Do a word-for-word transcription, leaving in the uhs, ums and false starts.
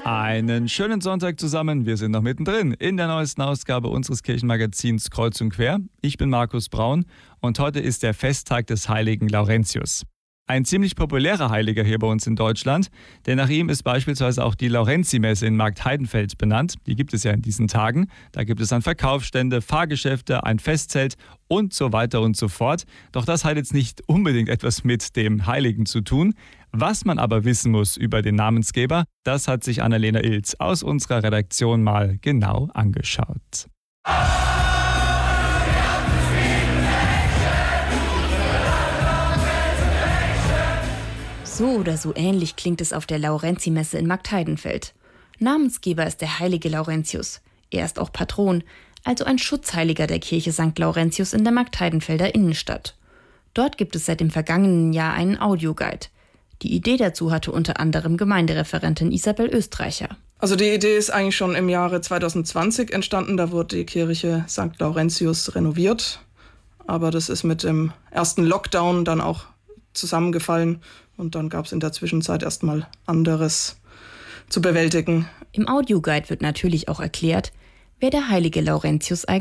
Einen schönen Sonntag zusammen. Wir sind noch mittendrin in der neuesten Ausgabe unseres Kirchenmagazins Kreuz und Quer. Ich bin Markus Braun und heute ist der Festtag des heiligen Laurentius. Ein ziemlich populärer Heiliger hier bei uns in Deutschland, denn nach ihm ist beispielsweise auch die Laurenzimesse in Marktheidenfeld benannt. Die gibt es ja in diesen Tagen. Da gibt es dann Verkaufsstände, Fahrgeschäfte, ein Festzelt und so weiter und so fort. Doch das hat jetzt nicht unbedingt etwas mit dem Heiligen zu tun. Was man aber wissen muss über den Namensgeber, das hat sich Annalena Ilz aus unserer Redaktion mal genau angeschaut. So oder so ähnlich klingt es auf der Laurenzimesse in Marktheidenfeld. Namensgeber ist der heilige Laurentius. Er ist auch Patron, also ein Schutzheiliger der Kirche Sankt Laurentius in der Marktheidenfelder Innenstadt. Dort gibt es seit dem vergangenen Jahr einen Audioguide. Die Idee dazu hatte unter anderem Gemeindereferentin Isabel Österreicher. Also die Idee ist eigentlich schon im Jahre zwanzig zwanzig entstanden. Da wurde die Kirche Sankt Laurentius renoviert. Aber das ist mit dem ersten Lockdown dann auch zusammengefallen. Und dann gab es in der Zwischenzeit erstmal anderes zu bewältigen. Im Audioguide wird natürlich auch erklärt, wer der heilige Laurentius eigentlich